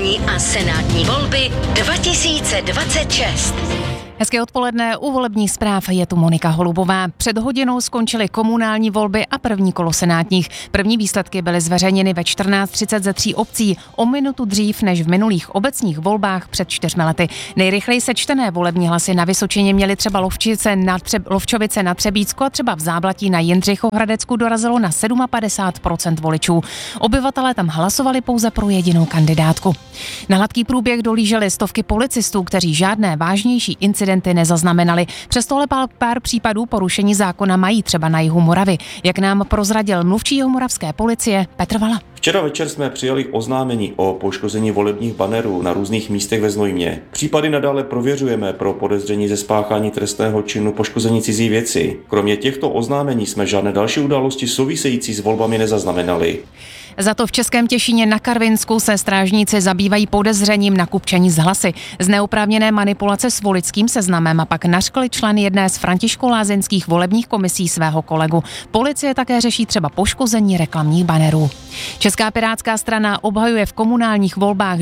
komunální a senátní volby 2026. Hezké odpoledne, u volebních zpráv je tu Monika Holubová. Před hodinou skončily komunální volby a první kolo senátních. První výsledky byly zveřejněny ve 14:30 ze 3 obcí, o minutu dřív než v minulých obecních volbách před 4 lety. Nejrychleji sečtené volební hlasy na Vysočině měly třeba Lovčovice na Třebícku a třeba v Záblatí na Jindřichohradecku dorazilo na 57% voličů. Obyvatelé tam hlasovali pouze pro jedinou kandidátku. Na hladký průběh dolíželi stovky policistů, kteří žádné vážnější incidenty nezaznamenali. Přesto ale pár případů porušení zákona mají třeba na jihu Moravy. Jak nám prozradil mluvčí jihomoravské policie Petr Vala. Včera večer jsme přijali oznámení o poškození volebních banerů na různých místech ve Znojmě. Případy nadále prověřujeme pro podezření ze spáchání trestného činu poškození cizí věci. Kromě těchto oznámení jsme žádné další události související s volbami nezaznamenali. Za to v Českém Těšíně na Karvinsku se strážníci zabývají podezřením na kupčení s hlasy. Z neoprávněné manipulace s voličským seznamem a pak nařkli člen jedné z františkolázeňských volebních komisí svého kolegu. Policie také řeší třeba poškození reklamních banerů. Česká pirátská strana obhajuje v komunálních volbách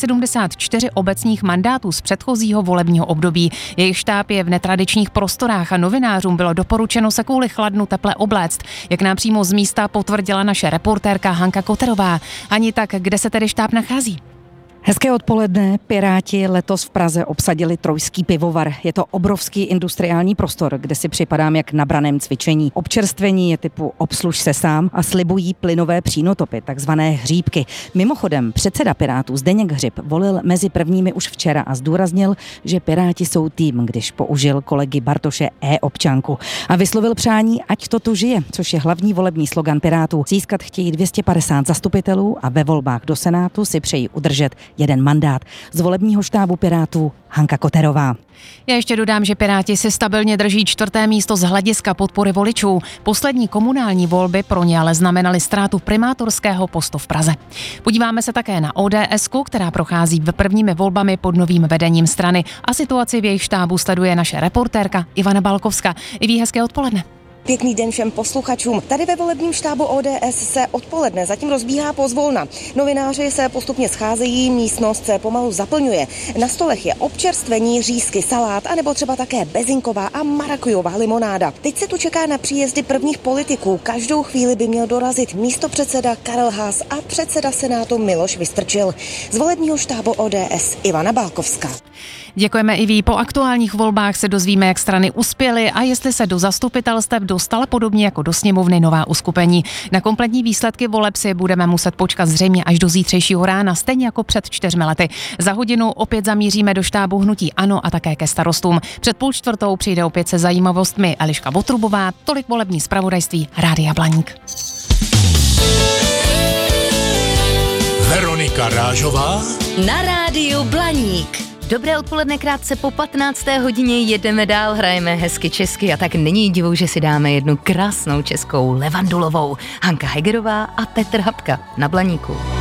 274 obecních mandátů z předchozího volebního období. Jejich štáb je v netradičních prostorách a novinářům bylo doporučeno se kvůli chladnu teple obléct. Jak nám přímo z místa potvrdila naše reportérka Hanka Koterová. Ani tak, kde se tedy štáb nachází? Hezké odpoledne. Piráti letos v Praze obsadili Trojský pivovar. Je to obrovský industriální prostor, kde si připadám jak na braném cvičení. Občerstvení je typu obsluž se sám a slibují plynové přínotopy, takzvané hříbky. Mimochodem, předseda Pirátů Zdeněk Hřib volil mezi prvními už včera a zdůraznil, že Piráti jsou tým, když použil kolegy Bartoše e-občanku. A vyslovil přání, ať to tu žije, což je hlavní volební slogan Pirátů. Získat chtějí 250 zastupitelů a ve volbách do Senátu si přejí udržet jeden mandát. Z volebního štábu Pirátů Hanka Koterová. Já ještě dodám, že Piráti si stabilně drží 4. místo z hlediska podpory voličů. Poslední komunální volby pro ně ale znamenaly ztrátu primátorského postu v Praze. Podíváme se také na ODS, která prochází prvními volbami pod novým vedením strany a situaci v jejich štábu sleduje naše reportérka Ivana Balkovská. Iví, hezké odpoledne. Pěkný den všem posluchačům. Tady ve volebním štábu ODS se odpoledne zatím rozbíhá pozvolna. Novináři se postupně scházejí, místnost se pomalu zaplňuje. Na stolech je občerstvení, řízky, salát a nebo třeba také bezinková a marakujová limonáda. Teď se tu čeká na příjezdy prvních politiků. Každou chvíli by měl dorazit místopředseda Karel Haas a předseda Senátu Miloš Vystrčil. Z volebního štábu ODS Ivana Balkovská. Děkujeme, Iví. Po aktuálních volbách se dozvíme, jak strany uspěly a jestli se do zastupitelstev dostala podobně jako do sněmovny nová uskupení. Na kompletní výsledky voleb si budeme muset počkat zřejmě až do zítřejšího rána, stejně jako před 4 lety. Za hodinu opět zamíříme do štábu hnutí ANO a také ke starostům. Před 3:30 přijde opět se zajímavostmi Eliška Votrubová. Tolik volební zpravodajství Rádia Blaník. Veronika Rážová Na rádiu Blaník. Dobré odpoledne, krátce po 15. hodině jedeme dál, hrajeme hezky česky a tak není divou, že si dáme jednu krásnou českou levandulovou. Hanka Hegerová a Petr Hapka na Blaníku.